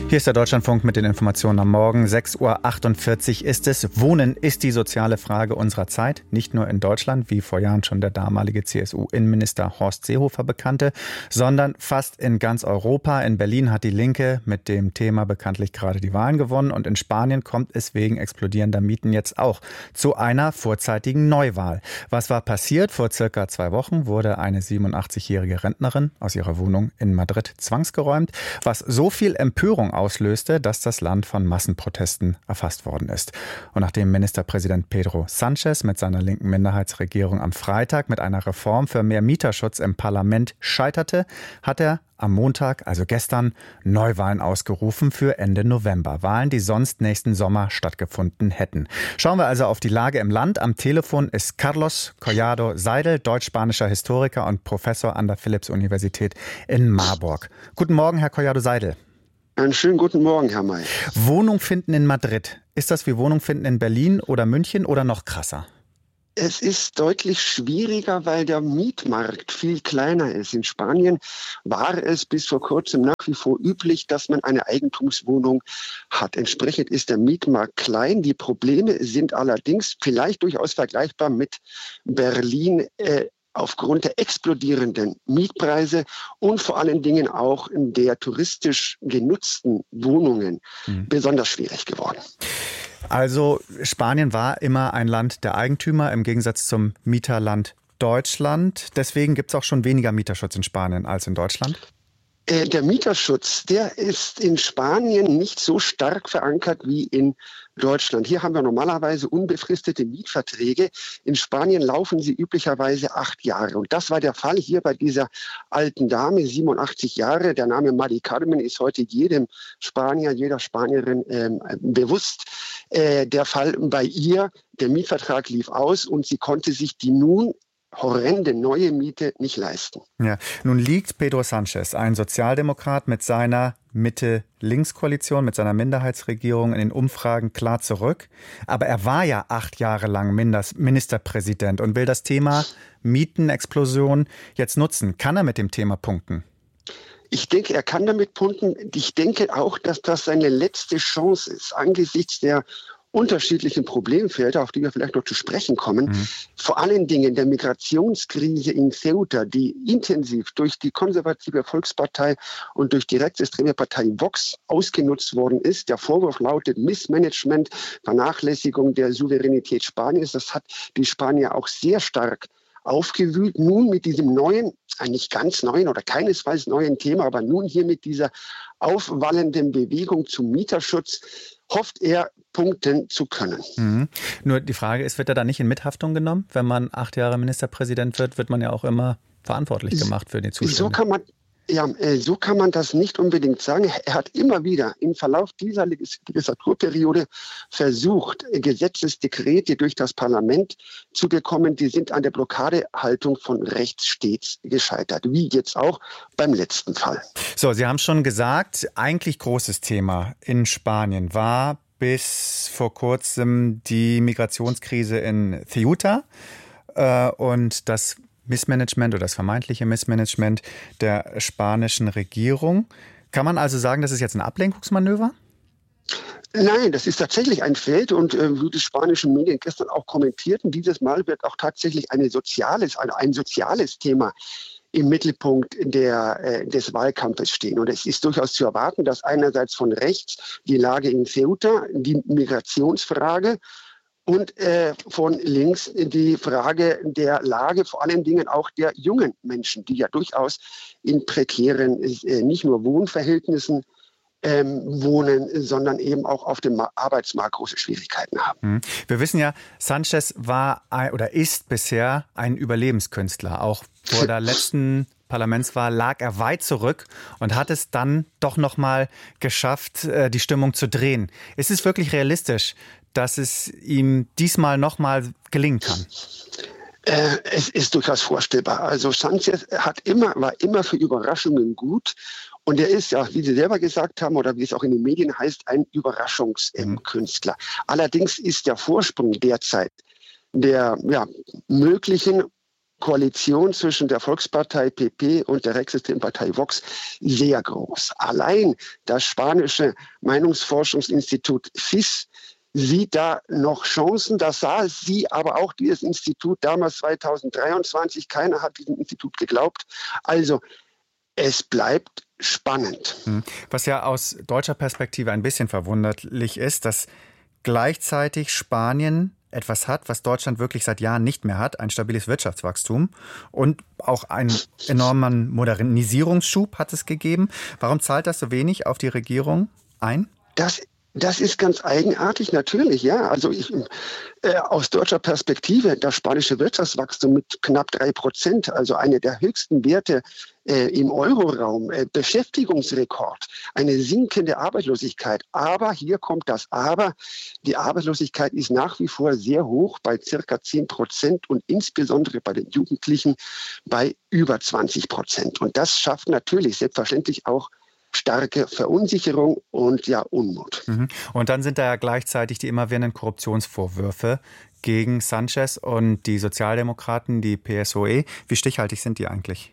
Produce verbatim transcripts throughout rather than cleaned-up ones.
Hier ist der Deutschlandfunk mit den Informationen am Morgen. sechs Uhr achtundvierzig ist es. Wohnen ist die soziale Frage unserer Zeit. Nicht nur in Deutschland, wie vor Jahren schon der damalige C S U-Innenminister Horst Seehofer bekannte, sondern fast in ganz Europa. In Berlin hat die Linke mit dem Thema bekanntlich gerade die Wahlen gewonnen. Und in Spanien kommt es wegen explodierender Mieten jetzt auch zu einer vorzeitigen Neuwahl. Was war passiert? Vor circa zwei Wochen wurde eine siebenundachtzigjährige Rentnerin aus ihrer Wohnung in Madrid zwangsgeräumt, was so viel Empörung auslöste, dass das Land von Massenprotesten erfasst worden ist. Und nachdem Ministerpräsident Pedro Sánchez mit seiner linken Minderheitsregierung am Freitag mit einer Reform für mehr Mieterschutz im Parlament scheiterte, hat er am Montag, also gestern, Neuwahlen ausgerufen für Ende November. Wahlen, die sonst nächsten Sommer stattgefunden hätten. Schauen wir also auf die Lage im Land. Am Telefon ist Carlos Collado Seidel, deutsch-spanischer Historiker und Professor an der Philipps-Universität in Marburg. Guten Morgen, Herr Collado Seidel. Einen schönen guten Morgen, Herr May. Wohnung finden in Madrid. Ist das wie Wohnung finden in Berlin oder München oder noch krasser? Es ist deutlich schwieriger, weil der Mietmarkt viel kleiner ist. In Spanien war es bis vor kurzem nach wie vor üblich, dass man eine Eigentumswohnung hat. Entsprechend ist der Mietmarkt klein. Die Probleme sind allerdings vielleicht durchaus vergleichbar mit Berlin, äh, aufgrund der explodierenden Mietpreise und vor allen Dingen auch in der touristisch genutzten Wohnungen mhm. besonders schwierig geworden. Also Spanien war immer ein Land der Eigentümer im Gegensatz zum Mieterland Deutschland. Deswegen gibt es auch schon weniger Mieterschutz in Spanien als in Deutschland. Der Mieterschutz, der ist in Spanien nicht so stark verankert wie in Deutschland. Hier haben wir normalerweise unbefristete Mietverträge. In Spanien laufen sie üblicherweise acht Jahre. Und das war der Fall hier bei dieser alten Dame, siebenundachtzig Jahre. Der Name Mari Carmen ist heute jedem Spanier, jeder Spanierin ähm, bewusst. Äh, der Fall bei ihr, der Mietvertrag lief aus und sie konnte sich die nun horrende neue Miete nicht leisten. Ja, nun liegt Pedro Sánchez, ein Sozialdemokrat, mit seiner Mitte-Links-Koalition, mit seiner Minderheitsregierung in den Umfragen klar zurück. Aber er war ja acht Jahre lang Ministerpräsident und will das Thema Mietenexplosion jetzt nutzen. Kann er mit dem Thema punkten? Ich denke, er kann damit punkten. Ich denke auch, dass das seine letzte Chance ist, angesichts der unterschiedlichen Problemfelder, auf die wir vielleicht noch zu sprechen kommen. Mhm. Vor allen Dingen der Migrationskrise in Ceuta, die intensiv durch die konservative Volkspartei und durch die rechtsextreme Partei Vox ausgenutzt worden ist. Der Vorwurf lautet Missmanagement, Vernachlässigung der Souveränität Spaniens. Das hat die Spanier auch sehr stark aufgewühlt. Nun mit diesem neuen, nicht ganz neuen oder keinesfalls neuen Thema, aber nun hier mit dieser aufwallenden Bewegung zum Mieterschutz hofft er, punkten zu können. Mhm. Nur die Frage ist, wird er da nicht in Mithaftung genommen? Wenn man acht Jahre Ministerpräsident wird, wird man ja auch immer verantwortlich gemacht für die Zustände. So kann man, ja, so kann man das nicht unbedingt sagen. Er hat immer wieder im Verlauf dieser Legislaturperiode versucht, Gesetzesdekrete durch das Parlament zu bekommen. Die sind an der Blockadehaltung von rechts stets gescheitert, wie jetzt auch beim letzten Fall. So, Sie haben schon gesagt, eigentlich großes Thema in Spanien war bis vor kurzem die Migrationskrise in Ceuta äh, und das Missmanagement oder das vermeintliche Missmanagement der spanischen Regierung. Kann man also sagen, das ist jetzt ein Ablenkungsmanöver? Nein, das ist tatsächlich ein Feld und äh, wie die spanischen Medien gestern auch kommentierten, dieses Mal wird auch tatsächlich eine soziales, ein, ein soziales Thema im Mittelpunkt der, äh, des Wahlkampfes stehen. Und es ist durchaus zu erwarten, dass einerseits von rechts die Lage in Ceuta, die Migrationsfrage, und äh, von links die Frage der Lage, vor allen Dingen auch der jungen Menschen, die ja durchaus in prekären, äh, nicht nur Wohnverhältnissen ähm, wohnen, sondern eben auch auf dem Arbeitsmarkt große Schwierigkeiten haben. Wir wissen ja, Sánchez war ein, oder ist bisher ein Überlebenskünstler. Auch vor der letzten Parlamentswahl lag er weit zurück und hat es dann doch noch mal geschafft, die Stimmung zu drehen. Ist es wirklich realistisch, dass es ihm diesmal noch mal gelingen kann? Äh, es ist durchaus vorstellbar. Also Sánchez hat immer, war immer für Überraschungen gut. Und er ist ja, wie Sie selber gesagt haben, oder wie es auch in den Medien heißt, ein Überraschungskünstler. Mhm. Allerdings ist der Vorsprung derzeit der ja, möglichen Koalition zwischen der Volkspartei P P und der rechtsextremen Partei Vox sehr groß. Allein das spanische Meinungsforschungsinstitut F I S sieht da noch Chancen. Das sah sie aber auch dieses Institut damals zweitausenddreiundzwanzig. Keiner hat diesem Institut geglaubt. Also es bleibt spannend. Was ja aus deutscher Perspektive ein bisschen verwunderlich ist, dass gleichzeitig Spanien etwas hat, was Deutschland wirklich seit Jahren nicht mehr hat, ein stabiles Wirtschaftswachstum und auch einen enormen Modernisierungsschub hat es gegeben. Warum zahlt das so wenig auf die Regierung ein? Das Das ist ganz eigenartig, natürlich, ja. Also ich, äh, aus deutscher Perspektive, das spanische Wirtschaftswachstum mit knapp drei Prozent, also eine der höchsten Werte äh, im Euroraum, äh, Beschäftigungsrekord, eine sinkende Arbeitslosigkeit. Aber hier kommt das Aber, die Arbeitslosigkeit ist nach wie vor sehr hoch, bei circa zehn Prozent und insbesondere bei den Jugendlichen bei über zwanzig Prozent. Und das schafft natürlich selbstverständlich auch starke Verunsicherung und ja Unmut. Und dann sind da ja gleichzeitig die immerwährenden Korruptionsvorwürfe gegen Sanchez und die Sozialdemokraten, die P S O E. Wie stichhaltig sind die eigentlich?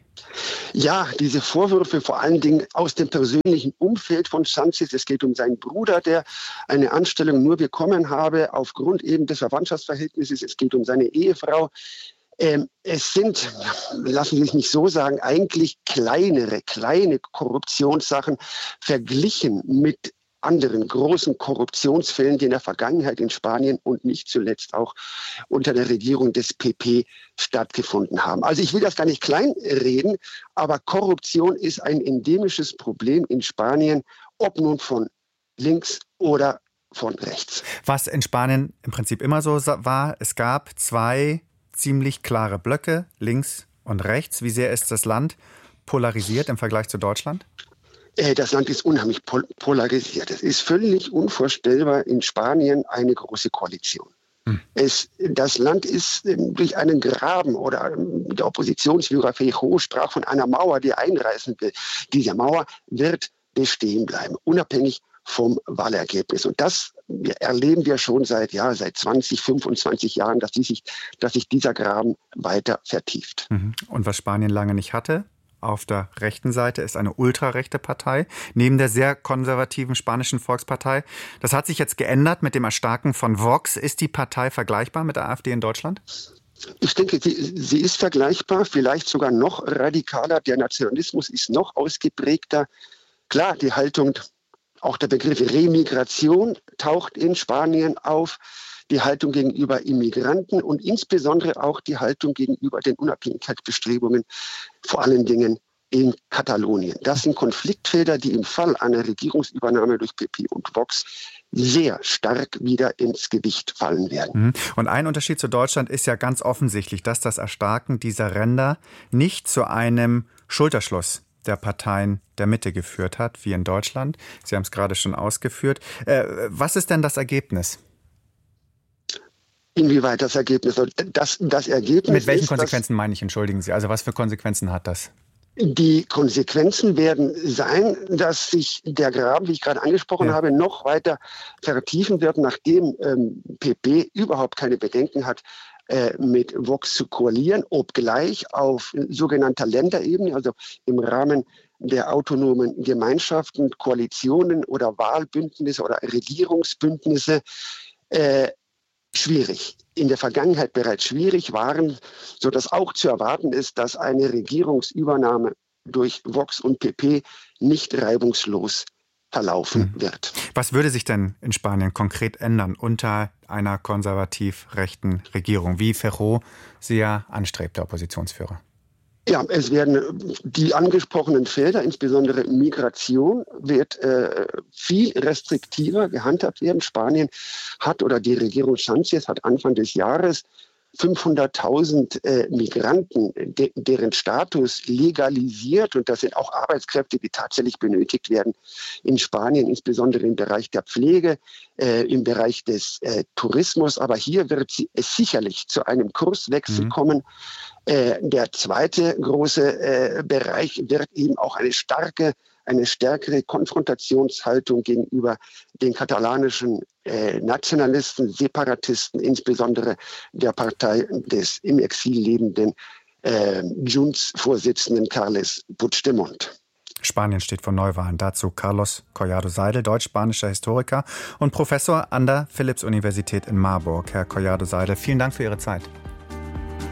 Ja, diese Vorwürfe vor allen Dingen aus dem persönlichen Umfeld von Sanchez. Es geht um seinen Bruder, der eine Anstellung nur bekommen habe aufgrund eben des Verwandtschaftsverhältnisses. Es geht um seine Ehefrau. Ähm, es sind, lassen Sie es nicht so sagen, eigentlich kleinere, kleine Korruptionssachen verglichen mit anderen großen Korruptionsfällen, die in der Vergangenheit in Spanien und nicht zuletzt auch unter der Regierung des P P stattgefunden haben. Also ich will das gar nicht kleinreden, aber Korruption ist ein endemisches Problem in Spanien, ob nun von links oder von rechts. Was in Spanien im Prinzip immer so war, es gab zwei ziemlich klare Blöcke, links und rechts. Wie sehr ist das Land polarisiert im Vergleich zu Deutschland? Das Land ist unheimlich polarisiert. Es ist völlig unvorstellbar in Spanien eine große Koalition. Hm. Es, das Land ist durch einen Graben oder der Oppositionsführer Feijóo sprach von einer Mauer, die einreißen will. Diese Mauer wird bestehen bleiben, unabhängig vom Wahlergebnis. Und das erleben wir schon seit, ja, seit zwanzig, fünfundzwanzig Jahren, dass, die sich, dass sich dieser Graben weiter vertieft. Und was Spanien lange nicht hatte, auf der rechten Seite ist eine ultrarechte Partei, neben der sehr konservativen spanischen Volkspartei. Das hat sich jetzt geändert mit dem Erstarken von Vox. Ist die Partei vergleichbar mit der AfD in Deutschland? Ich denke, sie, sie ist vergleichbar, vielleicht sogar noch radikaler. Der Nationalismus ist noch ausgeprägter. Klar, die Haltung, auch der Begriff Remigration taucht in Spanien auf, die Haltung gegenüber Immigranten und insbesondere auch die Haltung gegenüber den Unabhängigkeitsbestrebungen, vor allen Dingen in Katalonien. Das sind Konfliktfelder, die im Fall einer Regierungsübernahme durch P P und Vox sehr stark wieder ins Gewicht fallen werden. Und ein Unterschied zu Deutschland ist ja ganz offensichtlich, dass das Erstarken dieser Ränder nicht zu einem Schulterschluss der Parteien der Mitte geführt hat, wie in Deutschland. Sie haben es gerade schon ausgeführt. Äh, was ist denn das Ergebnis? Inwieweit das Ergebnis? Das, das Ergebnis Mit welchen ist, Konsequenzen meine ich, entschuldigen Sie? Also was für Konsequenzen hat das? Die Konsequenzen werden sein, dass sich der Graben, wie ich gerade angesprochen ja. habe, noch weiter vertiefen wird, nachdem ähm, P P überhaupt keine Bedenken hat, äh, mit Vox zu koalieren, obgleich auf sogenannter Länderebene, also im Rahmen der autonomen Gemeinschaften, Koalitionen oder Wahlbündnisse oder Regierungsbündnisse äh, schwierig, in der Vergangenheit bereits schwierig waren, sodass auch zu erwarten ist, dass eine Regierungsübernahme durch Vox und P P nicht reibungslos verlaufen hm. wird. Was würde sich denn in Spanien konkret ändern unter einer konservativ-rechten Regierung, wie Feijóo sie ja anstrebt, der Oppositionsführer? Ja, es werden die angesprochenen Felder, insbesondere Migration, wird äh, viel restriktiver gehandhabt werden. Spanien hat oder die Regierung Sanchez hat Anfang des Jahres fünfhunderttausend äh, Migranten, de, deren Status legalisiert. Und das sind auch Arbeitskräfte, die tatsächlich benötigt werden in Spanien, insbesondere im Bereich der Pflege, äh, im Bereich des äh, Tourismus. Aber hier wird es sicherlich zu einem Kurswechsel mhm. kommen. Äh, der zweite große äh, Bereich wird eben auch eine starke, eine stärkere Konfrontationshaltung gegenüber den katalanischen äh, Nationalisten, Separatisten, insbesondere der Partei des im Exil lebenden äh, Junts-Vorsitzenden Carles Puigdemont. Spanien steht vor Neuwahlen. Dazu Carlos Collado Seidel, deutsch-spanischer Historiker und Professor an der Philipps-Universität in Marburg. Herr Collado Seidel, vielen Dank für Ihre Zeit.